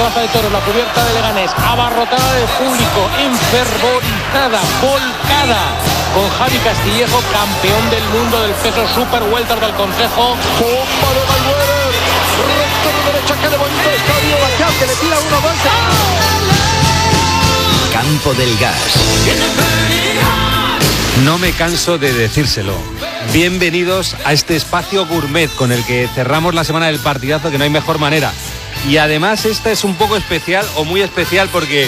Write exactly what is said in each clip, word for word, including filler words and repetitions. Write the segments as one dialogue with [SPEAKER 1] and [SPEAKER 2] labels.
[SPEAKER 1] Plaza de Toros, la cubierta de Leganés, abarrotada de público, enfervorizada, volcada, con Javi Castillejo, campeón del mundo del peso super welter del Consejo.
[SPEAKER 2] ¡Bomba de Mayweather! ¡Recto de derecha, qué de bonito estadio! ¡Bachao, que le tira uno, dos!
[SPEAKER 3] Campo del Gas.
[SPEAKER 4] No me canso de decírselo. Bienvenidos a este espacio gourmet con el que cerramos la semana del partidazo, que no hay mejor manera. Y además esta es un poco especial, o muy especial, porque,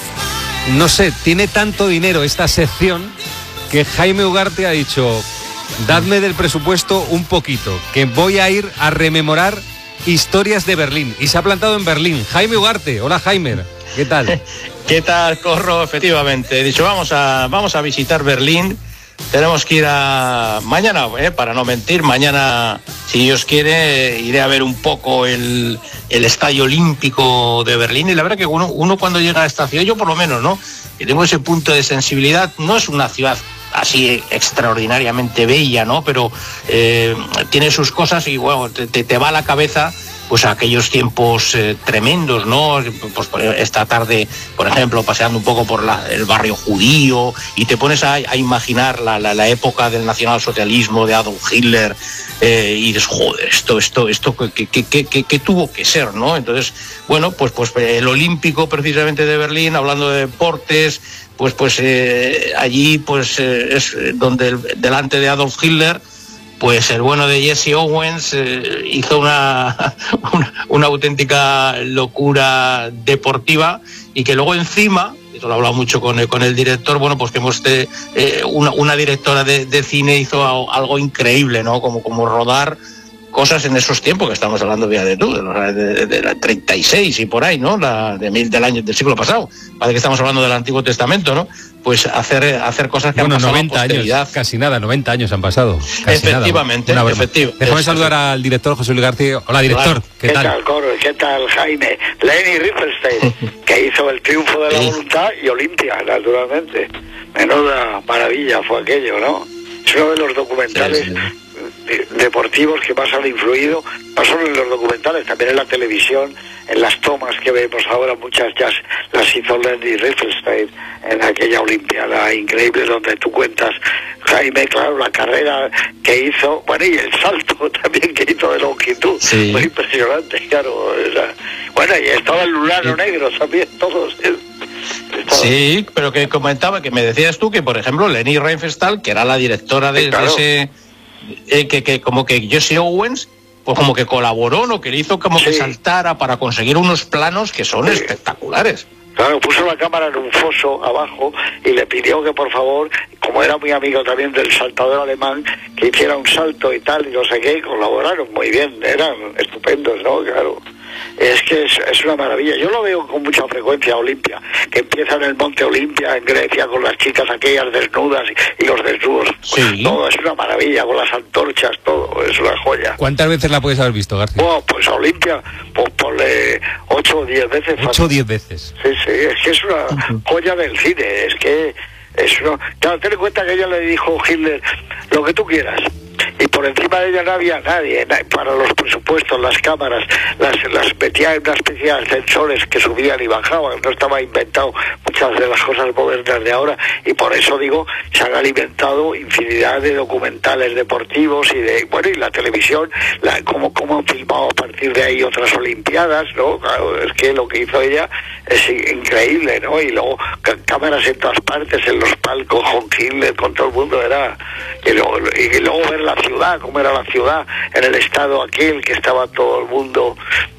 [SPEAKER 4] no sé, tiene tanto dinero esta sección que Jaime Ugarte ha dicho: dadme del presupuesto un poquito, que voy a ir a rememorar historias de Berlín. Y se ha plantado en Berlín. Jaime Ugarte, hola Jaime, ¿qué tal?
[SPEAKER 5] ¿Qué tal, Corro? Efectivamente, he dicho, vamos a, vamos a visitar Berlín. Tenemos que ir a... Mañana, eh, para no mentir, mañana, si Dios quiere, iré a ver un poco el, el Estadio Olímpico de Berlín. Y la verdad que uno, uno cuando llega a esta ciudad, yo por lo menos, ¿no?, que tengo ese punto de sensibilidad, no es una ciudad así extraordinariamente bella, ¿no?, pero eh, tiene sus cosas y, bueno, te, te, te va a la cabeza pues aquellos tiempos eh, tremendos, ¿no? Pues esta tarde, por ejemplo, paseando un poco por la, el barrio judío, y te pones a, a imaginar la, la, la época del nacionalsocialismo de Adolf Hitler, eh, y dices, joder, esto, esto, esto, ¿qué, qué, qué, qué, qué tuvo que ser, ¿no? Entonces, bueno, pues, pues el Olímpico precisamente de Berlín, hablando de deportes, pues, pues eh, allí pues eh, es donde el, delante de Adolf Hitler, pues el bueno de Jesse Owens eh, hizo una, una, una auténtica locura deportiva, y que luego encima, eso lo he hablado mucho con el, con el director, bueno, pues que hemos eh, una, una directora de, de cine hizo algo increíble, ¿no? Como, como rodar cosas en esos tiempos, que estamos hablando ya de tú, de, de, de la treinta y seis y por ahí, ¿no? La, de mil, del año del siglo pasado. Parece que estamos hablando del Antiguo Testamento, ¿no? Pues hacer, hacer cosas que bueno, han pasado
[SPEAKER 4] noventa años, casi nada, noventa años han pasado.
[SPEAKER 5] Efectivamente, efectivamente.
[SPEAKER 4] Déjame saludar al director José Luis García. Hola, director,
[SPEAKER 6] Claro.
[SPEAKER 4] ¿qué,
[SPEAKER 6] ¿Qué
[SPEAKER 4] tal?
[SPEAKER 6] tal, Coro? ¿Qué tal, Jaime? Leni Riefenstahl, que hizo el triunfo de la
[SPEAKER 5] Sí.
[SPEAKER 6] voluntad, y Olimpia, naturalmente. Menuda maravilla fue aquello, ¿no? Es uno de los documentales
[SPEAKER 5] Sí, sí.
[SPEAKER 6] deportivos que más han influido, no solo en los documentales, también en la televisión, en las tomas que vemos ahora, muchas ya las hizo Leni Riefenstahl en aquella Olimpiada increíble donde tú cuentas, Jaime, claro, la carrera que hizo, bueno, y el salto también que hizo de longitud,
[SPEAKER 5] Sí.
[SPEAKER 6] muy impresionante, claro. Era, bueno, y estaba el Lulano
[SPEAKER 5] Sí.
[SPEAKER 6] Negro también, todos. Estaba,
[SPEAKER 5] Sí, pero que comentaba, que me decías tú que, por ejemplo, Leni Riefenstahl, que era la directora de,
[SPEAKER 6] Sí, claro.
[SPEAKER 5] de ese... Eh, que, que como que Jesse Owens, pues como que colaboró, ¿no? Que le hizo como
[SPEAKER 6] Sí.
[SPEAKER 5] que saltara para conseguir unos planos que son
[SPEAKER 6] Sí.
[SPEAKER 5] espectaculares.
[SPEAKER 6] Claro, puso la cámara en un foso abajo y le pidió que por favor, como era muy amigo también del saltador alemán, que hiciera un salto y tal, y no sé qué, y colaboraron muy bien, eran estupendos, ¿no? Claro. Es que es, es una maravilla. Yo lo veo con mucha frecuencia a Olimpia, que empieza en el Monte Olimpia, en Grecia, con las chicas aquellas desnudas y, y los desnudos.
[SPEAKER 5] Sí.
[SPEAKER 6] Todo es una maravilla, con las antorchas, todo, es una joya.
[SPEAKER 4] ¿Cuántas veces la puedes haber visto, García?
[SPEAKER 6] Bueno, pues a Olimpia, pues ponle ocho o diez veces.
[SPEAKER 4] Ocho o diez veces.
[SPEAKER 6] Sí, sí, es que es una joya del cine, es que es una... Claro, ten en cuenta que ella le dijo Hitler, lo que tú quieras, y por encima de ella no había nadie, na- para los presupuestos, las cámaras, las, las metía en una especie de ascensores que subían y bajaban, no estaba inventado muchas de las cosas modernas de ahora, y por eso digo, se han alimentado infinidad de documentales deportivos y de, bueno, y la televisión, la, cómo, cómo han filmado a partir de ahí otras olimpiadas, ¿no? Claro, es que lo que hizo ella es increíble, ¿no? Y luego c- cámaras en todas partes, en los palcos, con Hitler, con todo el mundo, era... Y luego, y luego ver la ciudad, cómo era la ciudad, en el estado aquel, que estaba todo el mundo